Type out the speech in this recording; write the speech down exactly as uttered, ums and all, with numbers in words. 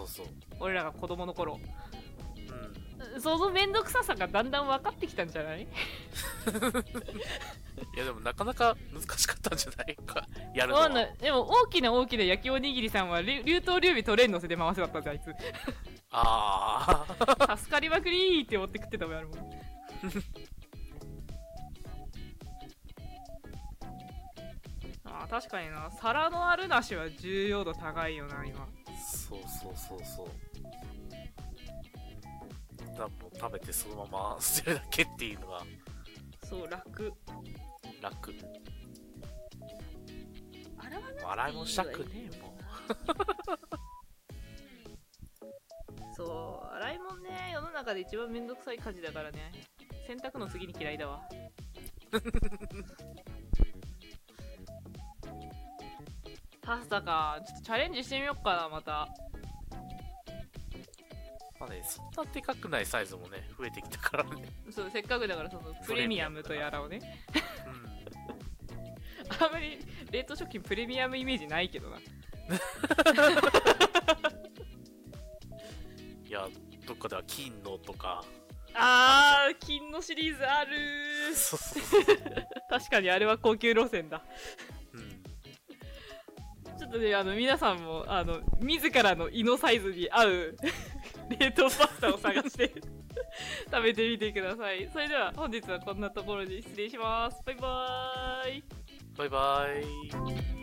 そう。 俺らが子供の頃。 うん。 そのめんどくささがだんだん分かってきたんじゃない？ いやでもなかなか難しかったんじゃないか、やるのは。 でも大きな大きな焼きおにぎりさんは流頭流尾トレン乗せで回せだったじゃん、あいつ。 ああ。助かりまくりーって思って食ってたもん、あるもん。ああ、確かにな。皿のあるなしは重要度高いよな、今。 そうそうそうそう。だもう食べてそのまま捨てるだけっていうのが。 そう、楽。 楽。 洗わなくていいわ。 洗い物したくねえもん。 そう、洗い物ね、世の中で一番めんどくさい家事だからね。洗濯の次に嫌いだわ。パスタか。ちょっとチャレンジしてみよっかな、また。 まあね、そんなでかくないサイズもね、増えてきたからね。 そう、せっかくだからそのプレミアムとやらをね。 うん。 あんまり冷凍食品プレミアムイメージないけどな。いや、どっかでは金のとか。 あー、金のシリーズあるー。 そうそうそう。 確かにあれは高級路線だ。 うん。 ちょっとね、あの、皆さんも、あの、自らの胃のサイズに合う冷凍パスタを探して食べてみてください。それでは本日はこんなところで失礼します。バイバーイ。 バイバイ。